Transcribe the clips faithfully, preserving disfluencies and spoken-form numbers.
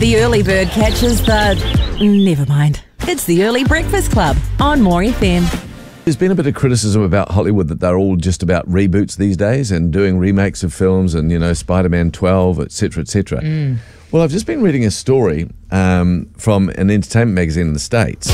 The early bird catches the... Never mind. It's the Early Breakfast Club on More F M. There's been a bit of criticism about Hollywood that they're all just about reboots these days and doing remakes of films and, you know, Spider-Man twelve, et cetera, et cetera. Mm. Well, I've just been reading a story um, from an entertainment magazine in the States.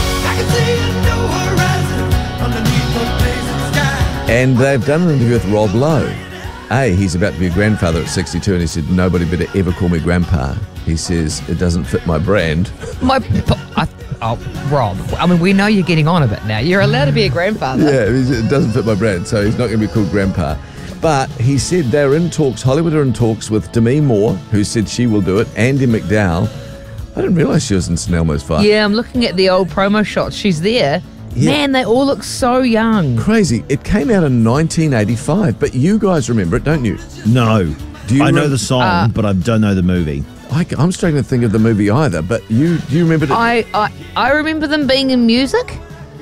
And they've done an interview with Rob Lowe. A, he's about to be a grandfather at sixty-two, and he said, nobody better ever call me grandpa. He says, it doesn't fit my brand. My, I, oh, Rob, I mean, we know you're getting on a bit now. You're allowed to be a grandfather. Yeah, it doesn't fit my brand, so he's not going to be called grandpa. But he said they're in talks, Hollywood are in talks with Demi Moore, who said she will do it, Andie MacDowell. I didn't realise she was in St Elmo's Fire. Yeah, I'm looking at the old promo shots. She's there. Yeah. Man, they all look so young. Crazy. It came out in nineteen eighty-five, but you guys remember it, don't you? No. Do you I know rem- the song, uh, but I don't know the movie. I, I'm struggling to think of the movie either, but you do you remember it? I, I I remember them being in music.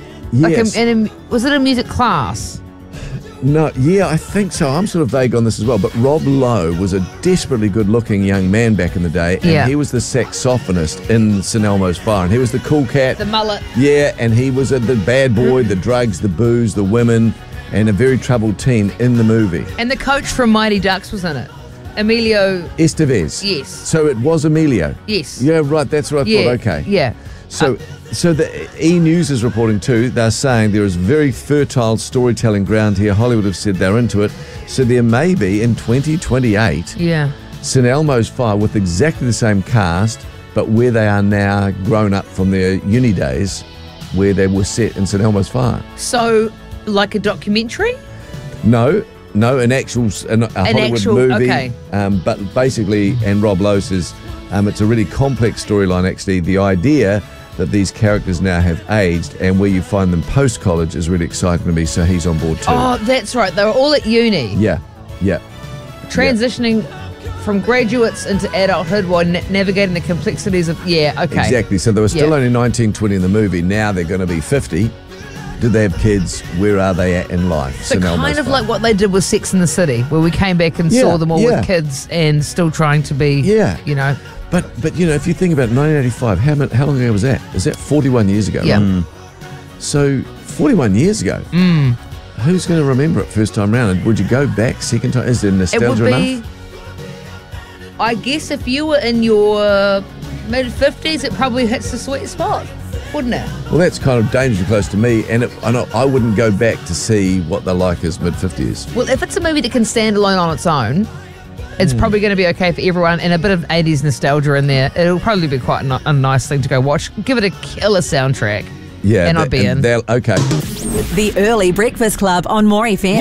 Yes. Like a, in a, was it a music class? No, yeah, I think so. I'm sort of vague on this as well, but Rob Lowe was a desperately good-looking young man back in the day, and yeah. he was the saxophonist in St Elmo's Fire, and he was the cool cat. The mullet. Yeah, and he was a, the bad boy, the drugs, the booze, the women, and a very troubled teen in the movie. And the coach from Mighty Ducks was in it. Emilio Estevez. Yes. So it was Emilio. Yes. Yeah, right, that's what I yeah. thought, okay. Yeah. So, uh, so the E! News is reporting too. They're saying there is very fertile storytelling ground here. Hollywood have said they're into it. So there may be in twenty twenty-eight, yeah, St Elmo's Fire with exactly the same cast, but where they are now grown up from their uni days, where they were set in St Elmo's Fire. So, like a documentary? No, no, an actual an, a an Hollywood actual, movie. Okay. Um, but basically, and Rob Lowe says um, it's a really complex storyline. Actually, the idea that these characters now have aged and where you find them post-college is really exciting to me, so he's on board too. Oh, that's right. They were all at uni. Yeah, yeah. Transitioning yeah. from graduates into adulthood while na- navigating the complexities of, yeah, okay. Exactly. So they were still yeah. only nineteen, twenty in the movie. Now they're going to be fifty. Do they have kids? Where are they at in life? So kind of like what they did with Sex and the City, where we came back and yeah, saw them all yeah. with kids and still trying to be, yeah. you know. But, but you know, if you think about nineteen eighty-five, how, how long ago was that? Is that forty-one years ago? Yeah. Right? Mm. So forty-one years ago, mm. who's going to remember it first time round? And would you go back second time? Is there nostalgia it would be, enough? I guess if you were in your mid-fifties, it probably hits the sweet spot, wouldn't it? Well, that's kind of dangerously close to me, and it, I, know, I wouldn't go back to see what they're like as mid-fifties. Well, if it's a movie that can stand alone on its own, it's mm. probably going to be okay for everyone, and a bit of eighties nostalgia in there. It'll probably be quite a, a nice thing to go watch. Give it a killer soundtrack. Yeah, and that, I'll be in. Okay. The Early Breakfast Club on More F M.